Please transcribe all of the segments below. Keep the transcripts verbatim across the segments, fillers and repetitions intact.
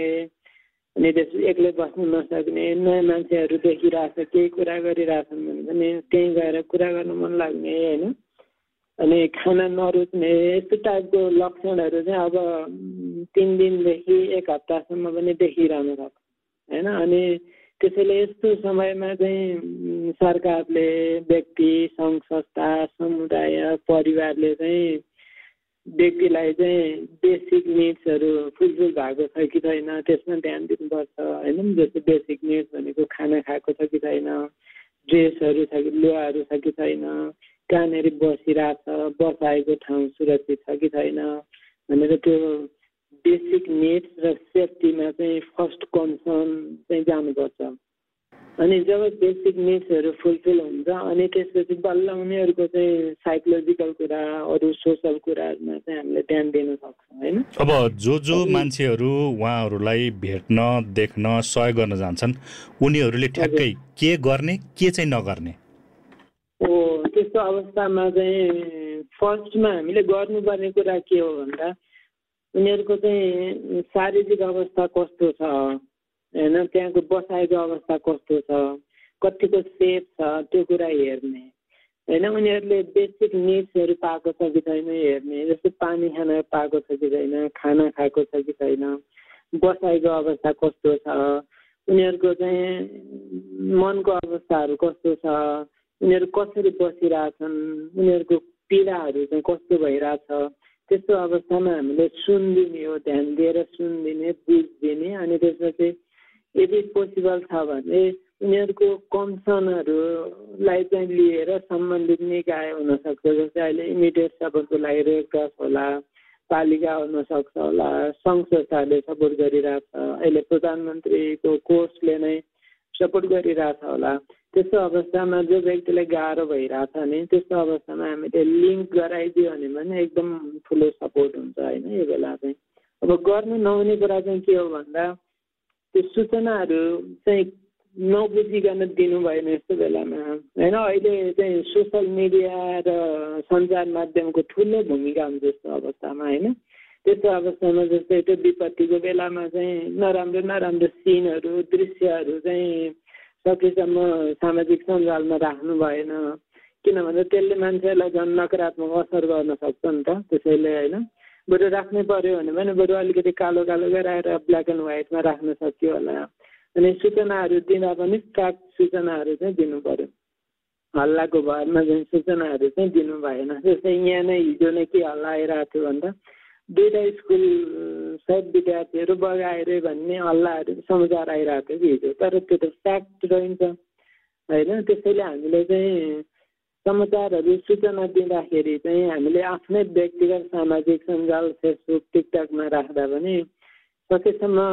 अनि त्यस एक्लै बस्नु नसक्ने नयाँ मान्छेहरू देखिरहेछ केही कुरा गरिरहेछन् भने पनि त्यहीँ गएर कुरा गर्नु मन लाग्ने होइन अनि खाना नरुच्ने यस्तो टाइपको लक्षणहरू चाहिँ अब तिन दिनदेखि एक हप्तासम्म पनि देखिरहनु सक्छ होइन अनि त्यसैले यस्तो समयमा चाहिँ सरकारले व्यक्ति सङ्घ संस्था समुदाय परिवारले चाहिँ व्यक्तिलाई चाहिँ बेसिक निड्सहरू फुलफिल भएको छ कि छैन त्यसमा ध्यान दिनुपर्छ होइन जस्तो बेसिक निड्स भनेको खाना खाएको छ कि छैन ड्रेसहरू छ कि लुगाहरू छ कि छैन कहाँनिर बसिरहेछ बसाएको ठाउँ सुरक्षित छ कि छैन भनेर त्यो बेसिक निड्स र सेफ्टीमा चाहिँ फर्स्ट कन्सर्न चाहिँ जानुपर्छ अनि जब बेसिक निड्सहरू फुलफिल हुन्छ अनि त्यसपछि बल्ल उनीहरूको चाहिँ साइकोलोजिकल कुरा अरू सोसल कुराहरूमा चाहिँ हामीले ध्यान दिन सक्छौँ होइन अब जो जो मान्छेहरू उहाँहरूलाई भेट्न देख्न सहयोग गर्न जान्छन् उनीहरूले ठ्याक्कै के गर्ने के चाहिँ नगर्ने हो त्यस्तो अवस्थामा चाहिँ फर्स्टमा हामीले गर्नुपर्ने कुरा के हो भन्दा उनीहरूको चाहिँ शारीरिक अवस्था कस्तो छ होइन त्यहाँको बसाइको अवस्था कस्तो छ कतिको सेफ छ त्यो कुरा हेर्ने होइन उनीहरूले बेसिक निड्सहरू पाएको छ कि छैन हेर्ने जस्तो पानी खान पाएको छ कि छैन खाना खाएको छ कि छैन बसाइको अवस्था कस्तो छ उनीहरूको चाहिँ मनको अवस्थाहरू कस्तो छ उनीहरू कसरी बसिरहेछन् उनीहरूको पीडाहरू चाहिँ कस्तो भइरहेछ त्यस्तो अवस्थामा हामीले सुनिदिने हो ध्यान दिएर सुनिदिने बुझिदिने अनि त्यसपछि यदि पोसिबल छ भने उनीहरूको कन्सर्नहरूलाई चाहिँ लिएर सम्बन्धित निकाय हुनसक्छ जस्तै अहिले इमिडिएट सपोर्टको लागि रेड क्रस होला पालिका हुनसक्छ होला सङ्घ संस्थाहरूले सपोर्ट गरिरहेछ अहिले प्रधानमन्त्रीको कोषले नै सपोर्ट गरिरहेछ होला त्यस्तो अवस्थामा जो व्यक्तिलाई गाह्रो भइरहेछ नि त्यस्तो अवस्थामा हामीले लिङ्क गराइदियो भने पनि एकदम ठुलो सपोर्ट हुन्छ होइन यो बेला चाहिँ अब गर्नु नहुने कुरा चाहिँ के हो भन्दा त्यो सूचनाहरू चाहिँ नबुझिकन दिनु भएन यस्तो बेलामा होइन अहिले चाहिँ सोसल मिडिया र सञ्चार माध्यमको ठुलो भूमिका हुन्छ यस्तो अवस्थामा होइन त्यस्तो अवस्थामा जस्तै त्यो विपत्तिको बेलामा चाहिँ नराम्रो नराम्रो सिनहरू दृश्यहरू चाहिँ सकेसम्म सामाजिक सञ्जालमा राख्नु भएन किनभने त्यसले मान्छेलाई झन् नकारात्मक असर गर्न सक्छ नि त त्यसैले होइन बरु राख्नै पर्यो भने पनि बरु अलिकति कालो कालो गराएर ब्ल्याक एन्ड व्हाइटमा राख्न सक्यो होला अनि सूचनाहरू दिँदा पनि फ्याक्ट सूचनाहरू चाहिँ दिनु पर्यो हल्लाको भरमा चाहिँ सूचनाहरू चाहिँ दिनु भएन जस्तै यहाँ नै हिजो नै के हल्ला आइरहेको थियो भन्दा दुईवटा स्कुल सब विद्यार्थीहरू बगाएर भन्ने हल्लाहरू समाचार आइरहेको थियो कि हिजो तर त्यो त फ्याक्ट रहन्छ होइन त्यसैले हामीले चाहिँ समाचारहरू सूचना दिँदाखेरि चाहिँ हामीले आफ्नै व्यक्तिगत सामाजिक सञ्जाल फेसबुक टिकटकमा राख्दा पनि सकेसम्म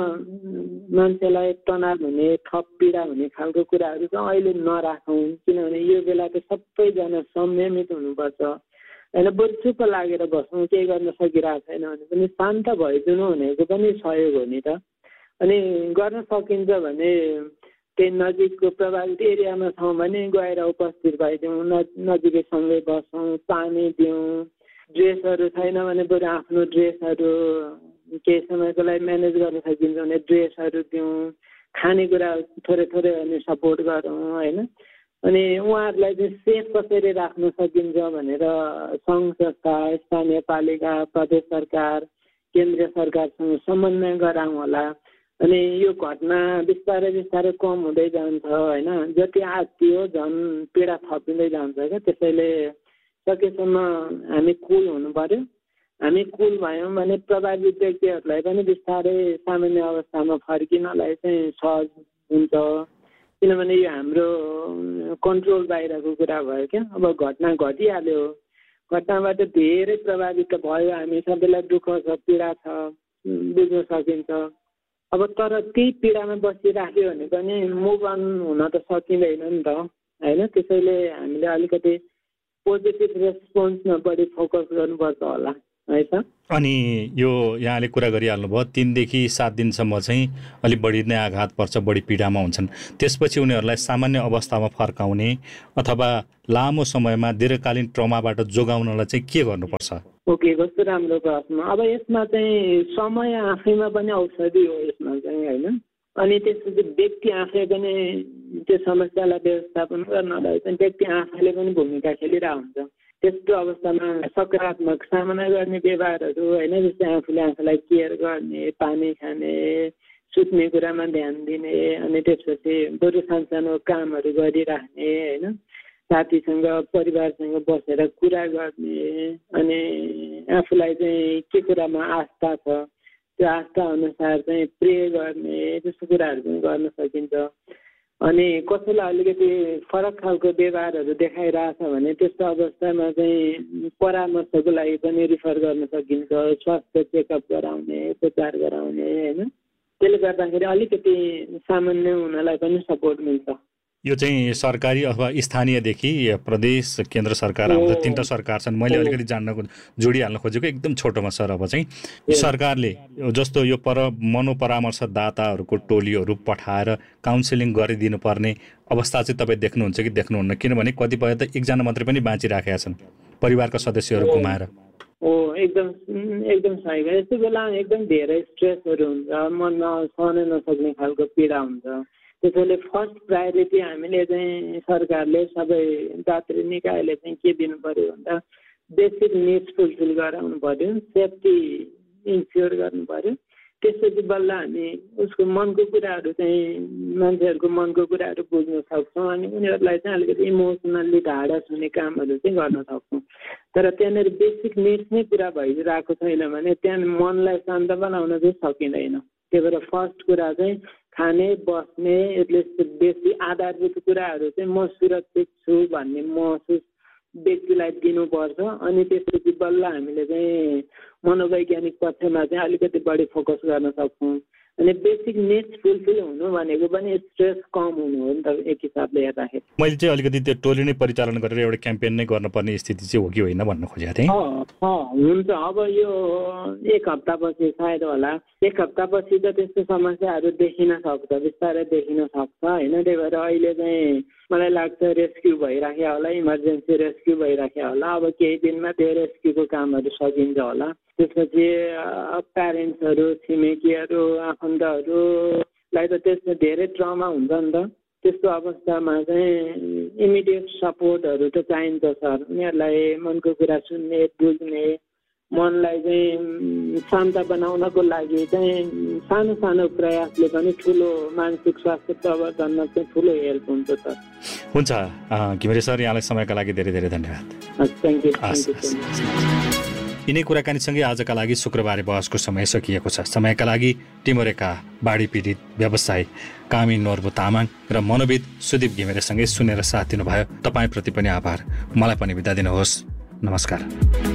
मान्छेलाई तनाव हुने थप पीडा हुने खालको कुराहरू चाहिँ अहिले नराखौँ किनभने यो बेला त सबैजना संयमित हुनुपर्छ होइन बरु चुप्प लागेर बस्छौँ केही गर्न सकिरहेको छैन भने पनि शान्त भइदिनु भनेको पनि सहयोग हो नि त अनि गर्न सकिन्छ भने त्यही नजिकको प्रभावित एरियामा छौँ भने गएर उपस्थित भइदिउँ न नजिकै सँगै बस्छौँ पानी दिउँ ड्रेसहरू छैन भने बरु आफ्नो ड्रेसहरू केही समयको लागि म्यानेज गर्न सकिन्छ भने ड्रेसहरू दिउँ खानेकुरा थोरै थोरै अनि सपोर्ट गरौँ होइन अनि उहाँहरूलाई चाहिँ सेफ कसरी राख्न सकिन्छ भनेर सङ्घ संस्था स्थानीय पालिका प्रदेश सरकार केन्द्रीय सरकारसँग समन्वय गराउँ होला अनि यो घटना बिस्तारै बिस्तारै कम हुँदै जान्छ होइन जति आत्तियो झन् पीडा थपिँदै जान्छ क्या त्यसैले सकेसम्म हामी कुल हुनु पर्यो हामी कुल भयौँ भने प्रभावित व्यक्तिहरूलाई पनि बिस्तारै सामान्य अवस्थामा फर्किनलाई चाहिँ सहज हुन्छ किनभने यो हाम्रो कन्ट्रोल बाहिरको कुरा भयो क्या अब घटना घटिहाल्यो घटनाबाट धेरै प्रभावित त भयो हामी सबैलाई दुःख छ पीडा छ बुझ्न सकिन्छ अब तर त्यही पीडामा बसिराख्यो भने पनि मुभ अन हुन त सकिँदैन नि त होइन त्यसैले हामीले अलिकति पोजिटिभ रेस्पोन्समा बढी फोकस गर्नुपर्छ होला है त अनि यो यहाँले कुरा गरिहाल्नुभयो तीनदेखि सात दिनसम्म चाहिँ अलिक बढी नै आघात पर्छ बढी पीडामा हुन्छन् त्यसपछि उनीहरूलाई सामान्य अवस्थामा फर्काउने अथवा लामो समयमा दीर्घकालीन ट्रमाबाट जोगाउनलाई चाहिँ के गर्नुपर्छ ओके, कस्तो राम्रो प्रश्न। अब यसमा चाहिँ समय आफैमा पनि औषधि हो यसमा चाहिँ होइन। अनि त्यसपछि व्यक्ति आफै पनि त्यो समस्यालाई व्यवस्थापन गर्नलाई चाहिँ व्यक्ति आफैले पनि भूमिका खेलिरहेको हुन्छ। त्यस्तो अवस्थामा सकारात्मक सामना गर्ने व्यवहारहरू होइन, जस्तै आफूले आफूलाई केयर गर्ने, पानी खाने, सुत्ने कुरामा ध्यान दिने, अनि त्यसपछि बरु सानसानो कामहरू गरिराख्ने होइन, साथीसँग परिवारसँग बसेर कुरा गर्ने, अनि आफूलाई चाहिँ के कुरामा आस्था छ त्यो आस्था अनुसार चाहिँ प्रे गर्ने, त्यस्तो कुराहरू पनि गर्न सकिन्छ। अनि कसैलाई अलिकति फरक खालको व्यवहारहरू देखाइरहेछ भने त्यस्तो अवस्थामा चाहिँ परामर्शको लागि पनि रिफर गर्न सकिन्छ, स्वास्थ्य चेकअप गराउने, उपचार गराउने होइन। त्यसले गर्दाखेरि अलिकति सामान्य हुनलाई पनि सपोर्ट मिल्छ। यो चाहिँ सरकारी अथवा स्थानीयदेखि प्रदेश केन्द्र सरकार आउँछ, तिनवटा सरकार छन्। मैले अलिकति जान्न जोडिहाल्न खोजेको एकदम छोटोमा सर, अब चाहिँ सरकारले जस्तो यो पर मनोपरामर्शदाताहरूको टोलीहरू पठाएर काउन्सिलिङ गरिदिनु पर्ने अवस्था चाहिँ तपाईँ देख्नुहुन्छ कि देख्नुहुन्न? किनभने कतिपय त एकजना मात्रै पनि बाँचिराखेका छन् परिवारका सदस्यहरू गुमाएर। हो, एकदम एकदम सही भयो। यस्तो बेला एकदम धेरै स्ट्रेसहरू हुन्छ, मनमा सहन नसक्ने खालको पीडा हुन्छ। त्यसैले फर्स्ट प्रायोरिटी हामीले चाहिँ सरकारले सबै दात्री निकायले चाहिँ के दिनु पर्यो भन्दा बेसिक निड्स फुलफिल गराउनु पर्यो, सेफ्टी इन्स्योर गर्नु पर्यो। त्यसपछि बल्ल हामी उसको मनको कुराहरू चाहिँ मान्छेहरूको मनको कुराहरू बुझ्न सक्छौँ, अनि उनीहरूलाई चाहिँ अलिकति इमोसनल्ली ढाडस हुने कामहरू चाहिँ गर्न सक्छौँ। तर त्यहाँनिर बेसिक निड्स नै पुरा भइरहेको छैन भने त्यहाँ मनलाई शान्त बनाउन चाहिँ सकिँदैन। त्यही भएर फर्स्ट कुरा चाहिँ खाने, बस्ने, एटलिस्ट बेसी आधारभूत कुराहरू चाहिँ म सुरक्षित छु भन्ने महसुस व्यक्तिलाई दिनुपर्छ। अनि त्यसपछि बल्ल हामीले चाहिँ मनोवैज्ञानिक पक्षमा चाहिँ अलिकति बढी फोकस गर्न सक्छौँ। अनि बेसिक निड्स फुलफिल हुनु भनेको पनि स्ट्रेस कम हुनु हो नि त एक हिसाबले हेर्दाखेरि। मैले चाहिँ अलिकति त्यो टोली नै परिचालन गरेर एउटा क्याम्पेन नै गर्नुपर्ने स्थिति चाहिँ हो कि होइन भन्न खोजेको थिएँ। हुन्छ, अब यो एक हप्तापछि सायद होला, एक हप्तापछि त त्यस्तो समस्याहरू देखिन सक्छ, बिस्तारै देखिन सक्छ होइन। त्यही भएर अहिले चाहिँ मलाई लाग्छ रेस्क्यु भइराख्यो होला, इमर्जेन्सी रेस्क्यु भइराख्यो होला। अब केही दिनमा त्यो रेस्क्युको कामहरू सकिन्छ होला। त्यसपछि प्यारेन्ट्सहरू, छिमेकीहरू, आफन्तहरूलाई त त्यसमा धेरै ट्रमा हुन्छ नि त। त्यस्तो अवस्थामा चाहिँ इमिडिएट सपोर्टहरू त चाहिन्छ सर। उनीहरूलाई मनको कुरा सुन्ने, बुझ्ने, मनलाई चाहिँ शान्त बनाउनको लागि चाहिँ सानो सानो प्रयासले पनि ठुलो मानसिक स्वास्थ्य प्रवर्धनमा चाहिँ ठुलो हेल्प हुन्छ सर। हुन्छ घिमिरे सर, यहाँलाई समयका लागि धेरै धेरै धन्यवाद। Thank you. यिनै कुराकानीसँगै आजका लागि शुक्रबारे बहसको समय सकिएको छ। समयका लागि टिमोरेका बाढी पीडित व्यवसायी कामी नोर्बु तामाङ र मनोविद सुदीप घिमिरेसँगै सुनेर साथ दिनुभयो। तपाईँप्रति पनि आभार। मलाई पनि बिदा दिनुहोस्। नमस्कार।